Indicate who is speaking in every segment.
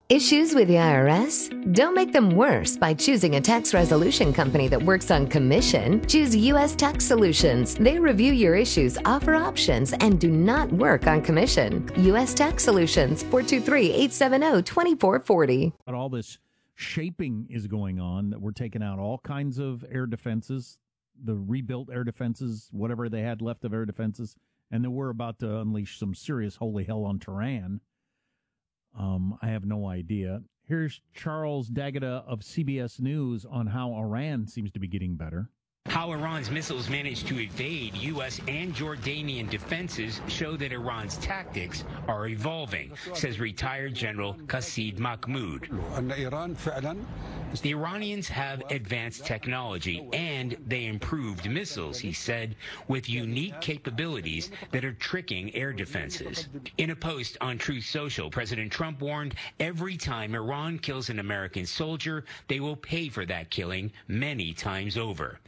Speaker 1: Issues with the IRS? Don't make them worse by choosing a tax resolution company that works on commission. Choose U.S. Tax Solutions. They review your issues, offer options, and do not work on commission. U.S. Tax Solutions, 423-870-2440.
Speaker 2: But all this shaping is going on, that we're taking out all kinds of air defenses, the rebuilt air defenses, whatever they had left of air defenses, and then we're about to unleash some serious holy hell on Tehran. I have no idea. Here's Charles D'Agata of CBS News on how Iran seems to be getting better.
Speaker 3: How Iran's missiles managed to evade U.S. and Jordanian defenses show that Iran's tactics are evolving, says retired General Qasid Mahmoud. The Iranians have advanced technology and they improved missiles, he said, with unique capabilities that are tricking air defenses. In a post on Truth Social, President Trump warned every time Iran kills an American soldier, they will pay for that killing many times over.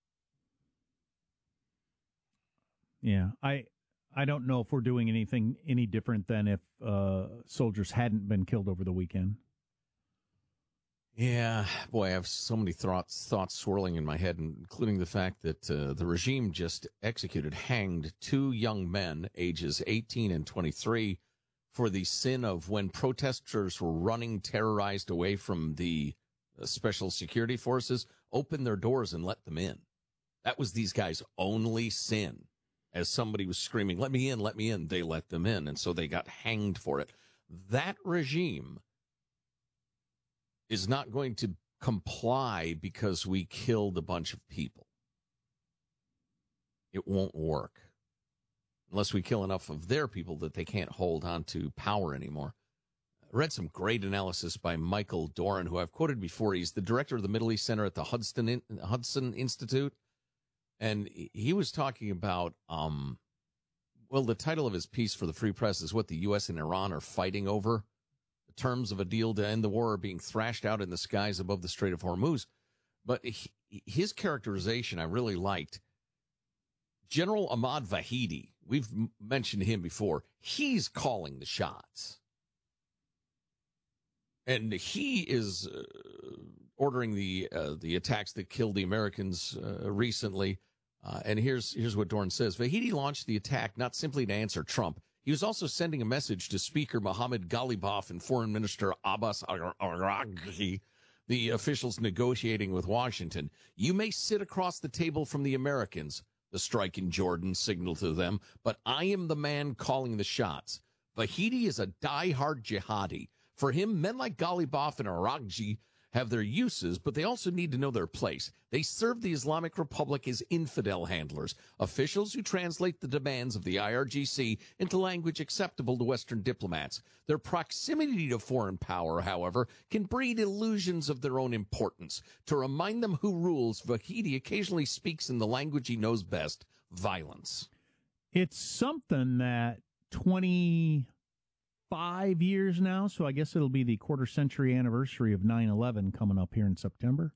Speaker 2: Yeah, I don't know if we're doing anything any different than if soldiers hadn't been killed over the weekend.
Speaker 4: Yeah, boy, I have so many thoughts swirling in my head, including the fact that the regime just hanged two young men, ages 18 and 23, for the sin of when protesters were running terrorized away from the special security forces, opened their doors and let them in. That was these guys' only sin. As somebody was screaming, let me in, they let them in, and so they got hanged for it. That regime is not going to comply because we killed a bunch of people. It won't work unless we kill enough of their people that they can't hold on to power anymore. I read some great analysis by Michael Doran, who I've quoted before. He's the director of the Middle East Center at the Hudson Institute. And he was talking about, the title of his piece for the Free Press is what the U.S. and Iran are fighting over. The terms of a deal to end the war are being thrashed out in the skies above the Strait of Hormuz. But his characterization I really liked. General Ahmad Vahidi, we've mentioned him before, he's calling the shots. And he is ordering the attacks that killed the Americans recently. And here's what Dorn says. Vahidi launched the attack not simply to answer Trump. He was also sending a message to Speaker Mohammad Ghalibaf and Foreign Minister Abbas Araghchi, the officials negotiating with Washington. You may sit across the table from the Americans, the strike in Jordan signaled to them, but I am the man calling the shots. Vahidi is a die-hard jihadi. For him, men like Ghalibaf and Araghchi have their uses, but they also need to know their place. They serve the Islamic Republic as infidel handlers, officials who translate the demands of the IRGC into language acceptable to Western diplomats. Their proximity to foreign power, however, can breed illusions of their own importance. To remind them who rules, Vahidi occasionally speaks in the language he knows best, violence.
Speaker 2: It's something that 25 years now, so I guess it'll be the quarter-century anniversary of 9/11 coming up here in September.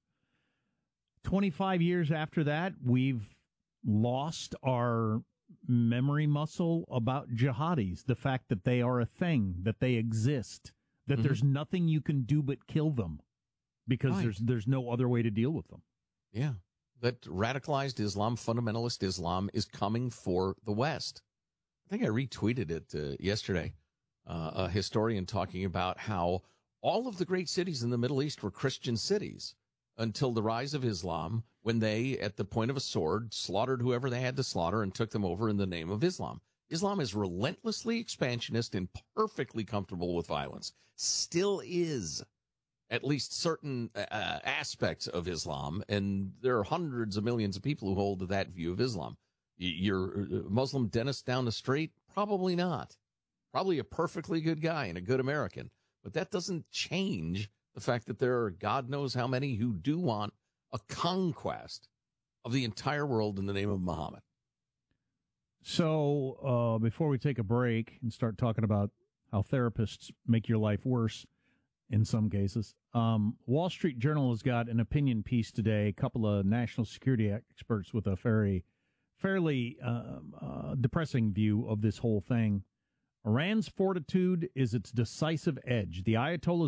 Speaker 2: 25 years after that, we've lost our memory muscle about jihadis, the fact that they are a thing, that they exist, that there's nothing you can do but kill them because there's no other way to deal with them.
Speaker 4: Yeah, that radicalized Islam, fundamentalist Islam, is coming for the West. I think I retweeted it yesterday. A historian talking about how all of the great cities in the Middle East were Christian cities until the rise of Islam, when they, at the point of a sword, slaughtered whoever they had to slaughter and took them over in the name of Islam. Islam is relentlessly expansionist and perfectly comfortable with violence. Still is, at least certain aspects of Islam, and there are hundreds of millions of people who hold that view of Islam. Your Muslim dentist down the street? Probably not. Probably a perfectly good guy and a good American. But that doesn't change the fact that there are God knows how many who do want a conquest of the entire world in the name of Muhammad.
Speaker 2: So before we take a break and start talking about how therapists make your life worse in some cases, Wall Street Journal has got an opinion piece today, a couple of national security experts with a fairly depressing view of this whole thing. Iran's fortitude is its decisive edge. The Ayatollah's